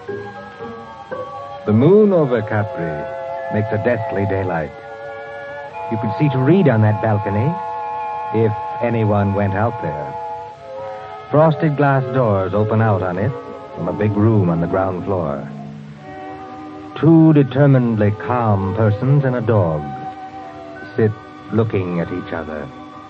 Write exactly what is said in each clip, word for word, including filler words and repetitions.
The moon over Capri makes a deathly daylight. You could see to read on that balcony if anyone went out there. Frosted glass doors open out on it from a big room on the ground floor. Two determinedly calm persons and a dog sit looking at each other.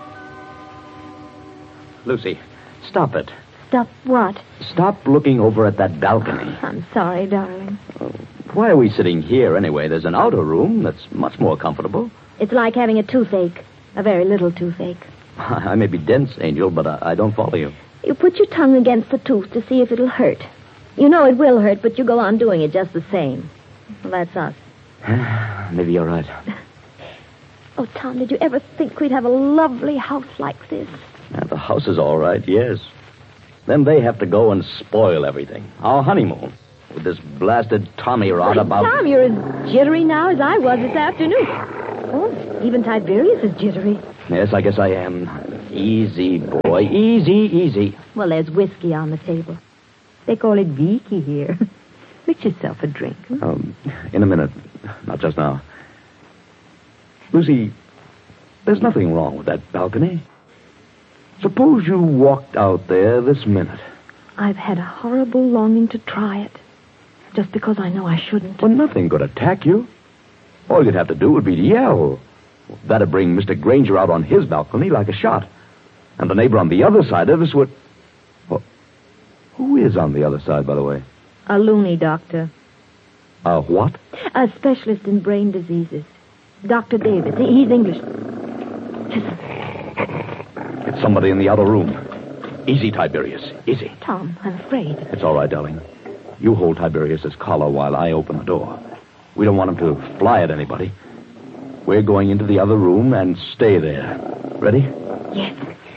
Lucy, stop it. Stop what? Stop looking over at that balcony. I'm sorry, darling. Oh, why are we sitting here anyway? There's an outer room that's much more comfortable. It's like having a toothache. A very little toothache. I may be dense, Angel, but I, I don't follow you. You put your tongue against the tooth to see if it'll hurt. You know it will hurt, but you go on doing it just the same. Well, that's us. Maybe you're right. Oh, Tom, did you ever think we'd have a lovely house like this? Yeah, the house is all right, yes. Then they have to go and spoil everything. Our honeymoon. With this blasted Tommy rod about... Tom, you're as jittery now as I was this afternoon. Oh, even Tiberius is jittery. Yes, I guess I am. Easy, boy. Easy, easy. Well, there's whiskey on the table. They call it Vicky here. Mix yourself a drink. Hmm? Um, in a minute. Not just now. Lucy, there's nothing wrong with that balcony. Suppose you walked out there this minute. I've had a horrible longing to try it. Just because I know I shouldn't. Well, nothing could attack you. All you'd have to do would be to yell. That'd bring Mister Granger out on his balcony like a shot. And the neighbor on the other side of us would... Well, who is on the other side, by the way? A loony doctor. A what? A specialist in brain diseases. Doctor Davis. He's English. Listen. It's somebody in the other room. Easy, Tiberius. Easy. Tom, I'm afraid. It's all right, darling. You hold Tiberius's collar while I open the door. We don't want him to fly at anybody. We're going into the other room and stay there. Ready? Yes.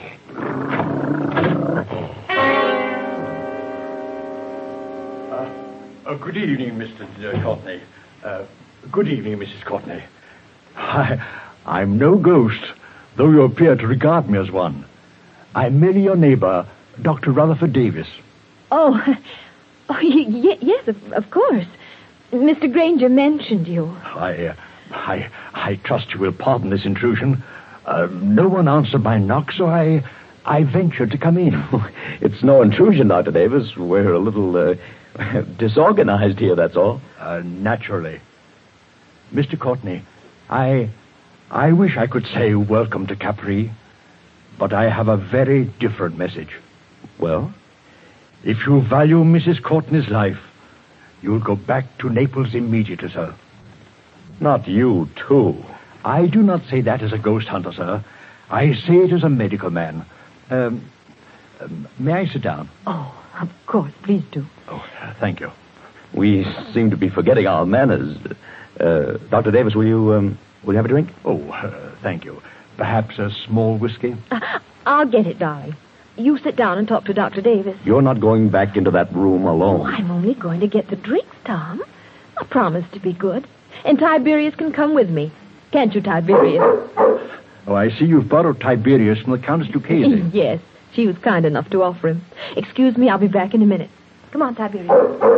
Uh, uh, good evening, Mister Courtney. Uh, good evening, Missus Courtney. I, I'm no ghost, though you appear to regard me as one. I'm merely your neighbor, Doctor Rutherford Davis. Oh, oh y- y- yes, of, of course. Mister Granger mentioned you. I, uh, I, I trust you will pardon this intrusion. Uh, no one answered my knock, so I, I ventured to come in. It's no intrusion, Doctor Davis. We're a little uh, disorganized here, that's all. Uh, naturally. Mister Courtney, I, I wish I could say welcome to Capri, but I have a very different message. Well? If you value Missus Courtney's life, you'll go back to Naples immediately, sir. Not you, too. I do not say that as a ghost hunter, sir. I say it as a medical man. Um, um, may I sit down? Oh, of course. Please do. Oh, thank you. We seem to be forgetting our manners. Uh, Doctor Davis, will you, um, will you have a drink? Oh, uh, thank you. Perhaps a small whiskey? Uh, I'll get it, darling. You sit down and talk to Doctor Davis. You're not going back into that room alone. Oh, I'm only going to get the drinks, Tom. I promise to be good. And Tiberius can come with me. Can't you, Tiberius? Oh, I see you've borrowed Tiberius from the Countess Lucchese. Yes, she was kind enough to offer him. Excuse me, I'll be back in a minute. Come on, Tiberius.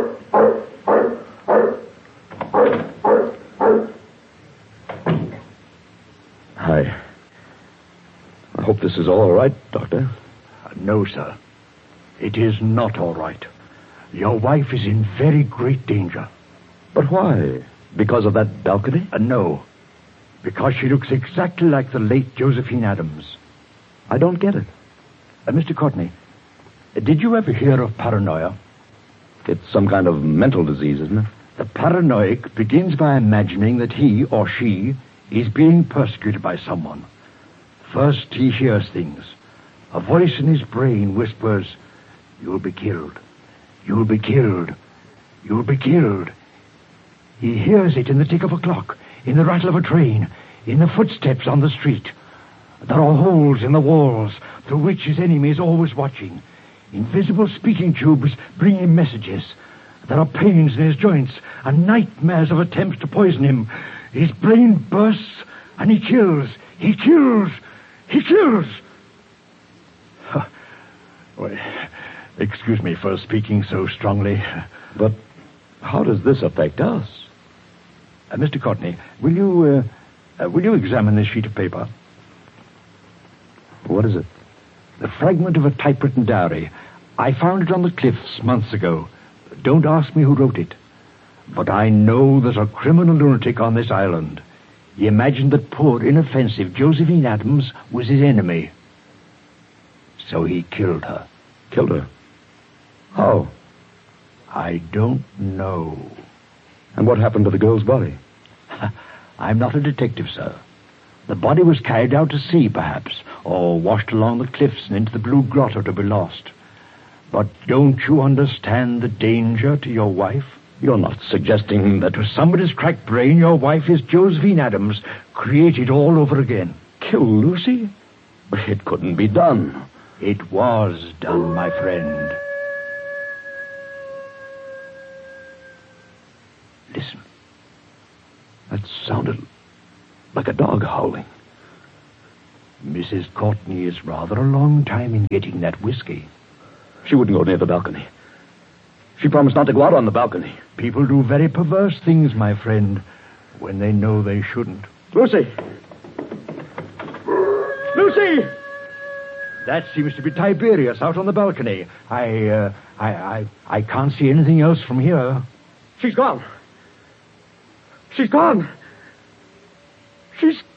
I... I hope this is all right, Doctor. Uh, no, sir. It is not all right. Your wife is in very great danger. But why? Because of that balcony? Uh, no. Because she looks exactly like the late Josephine Adams. I don't get it. Uh, Mister Courtney, uh, did you ever hear of paranoia? It's some kind of mental disease, isn't it? The paranoic begins by imagining that he or she is being persecuted by someone. First, he hears things. A voice in his brain whispers, "You'll be killed. You'll be killed. You'll be killed." He hears it in the tick of a clock, in the rattle of a train, in the footsteps on the street. There are holes in the walls through which his enemy is always watching. Invisible speaking tubes bring him messages. There are pains in his joints and nightmares of attempts to poison him. His brain bursts and he kills. He kills. He kills. Well, excuse me for speaking so strongly. But How does this affect us? Uh, Mister Courtney, will you, uh, uh, will you examine this sheet of paper? What is it? The fragment of a typewritten diary. I found it on the cliffs months ago. Don't ask me who wrote it. But I know there's a criminal lunatic on this island. He imagined that poor, inoffensive Josephine Adams was his enemy. So he killed her. Killed her? How? I don't know. And what happened to the girl's body? I'm not a detective, sir. The body was carried out to sea, perhaps, or washed along the cliffs and into the Blue Grotto to be lost. But don't you understand the danger to your wife? You're not suggesting that... To somebody's cracked brain, your wife is Josephine Adams, created all over again. Kill Lucy? It couldn't be done. It was done, my friend. Listen. That sounded like a dog howling. Missus Courtney is rather a long time in getting that whiskey. She wouldn't go near the balcony. She promised not to go out on the balcony. People do very perverse things, my friend, when they know they shouldn't. Lucy! Lucy! That seems to be Tiberius out on the balcony. I, uh, I, I, I can't see anything else from here. She's gone. She's gone. She's